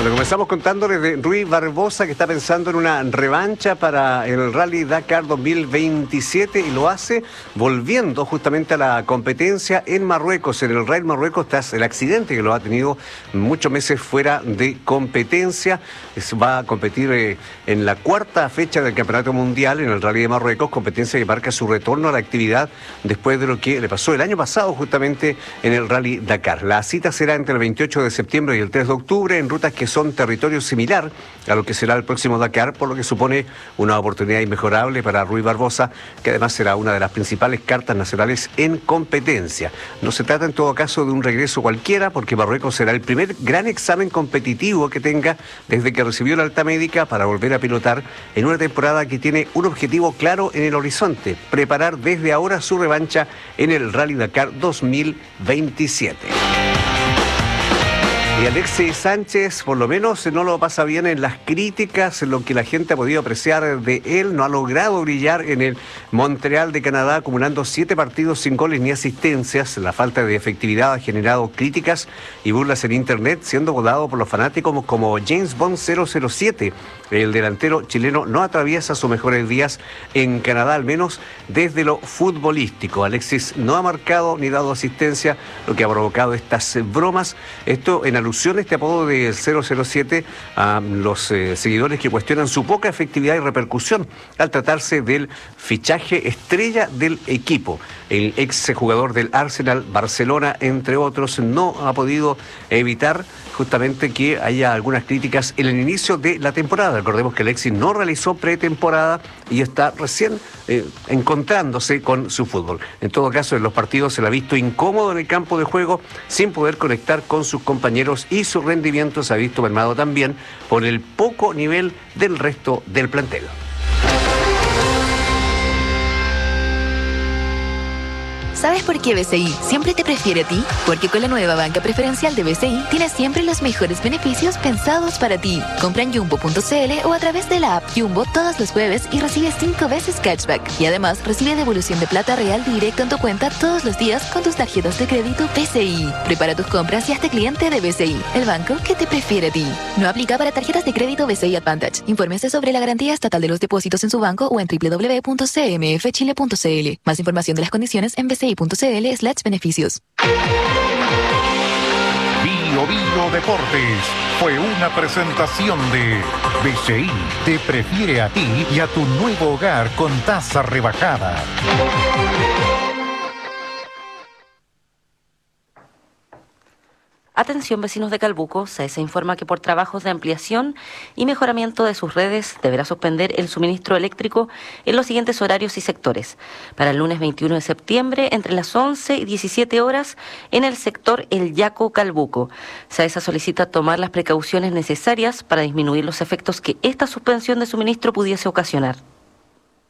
Bueno, comenzamos contándoles de Rui Barbosa, que está pensando en una revancha para el Rally Dakar 2027 y lo hace volviendo justamente a la competencia en Marruecos, en el Rally Marruecos, tras el accidente que lo ha tenido muchos meses fuera de competencia. Va a competir en la cuarta fecha del Campeonato Mundial en el Rally de Marruecos, competencia que marca su retorno a la actividad después de lo que le pasó el año pasado justamente en el Rally Dakar. La cita será entre el 28 de septiembre y el 3 de octubre en rutas que son territorio similar a lo que será el próximo Dakar, por lo que supone una oportunidad inmejorable para Rui Barbosa, que además será una de las principales cartas nacionales en competencia. No se trata en todo caso de un regreso cualquiera, porque Marruecos será el primer gran examen competitivo que tenga desde que recibió la alta médica para volver a pilotar en una temporada que tiene un objetivo claro en el horizonte: preparar desde ahora su revancha en el Rally Dakar 2027. Y Alexis Sánchez, por lo menos, no lo pasa bien en las críticas, lo que la gente ha podido apreciar de él. No ha logrado brillar en el Montreal de Canadá, acumulando 7 partidos sin goles ni asistencias. La falta de efectividad ha generado críticas y burlas en internet, siendo godado por los fanáticos como James Bond 007. El delantero chileno no atraviesa sus mejores días en Canadá, al menos desde lo futbolístico. Alexis no ha marcado ni dado asistencia, lo que ha provocado estas bromas. Esto en alusión a este apodo de 007 a los seguidores que cuestionan su poca efectividad y repercusión al tratarse del fichaje estrella del equipo. El ex jugador del Arsenal, Barcelona, entre otros, no ha podido evitar justamente que haya algunas críticas en el inicio de la temporada. Recordemos que Alexis no realizó pretemporada y está recién encontrándose con su fútbol. En todo caso, en los partidos se le ha visto incómodo en el campo de juego, sin poder conectar con sus compañeros, y su rendimiento se ha visto mermado también por el poco nivel del resto del plantel. ¿Sabes por qué BCI siempre te prefiere a ti? Porque con la nueva banca preferencial de BCI tienes siempre los mejores beneficios pensados para ti. Compra en Jumbo.cl o a través de la app Jumbo todos los jueves y recibe 5 veces cashback. Y además recibe devolución de plata real directo en tu cuenta todos los días con tus tarjetas de crédito BCI. Prepara tus compras y hazte cliente de BCI, el banco que te prefiere a ti. No aplica para tarjetas de crédito BCI Advantage. Infórmese sobre la garantía estatal de los depósitos en su banco o en www.cmfchile.cl. Más información de las condiciones en bci.cl/beneficios. Bio Deportes fue una presentación de BCI. Te prefiere a ti y a tu nuevo hogar con tasa rebajada. Atención, vecinos de Calbuco, SAESA informa que por trabajos de ampliación y mejoramiento de sus redes deberá suspender el suministro eléctrico en los siguientes horarios y sectores. Para el lunes 21 de septiembre, entre las 11 y 17 horas, en el sector El Yaco Calbuco. SAESA solicita tomar las precauciones necesarias para disminuir los efectos que esta suspensión de suministro pudiese ocasionar.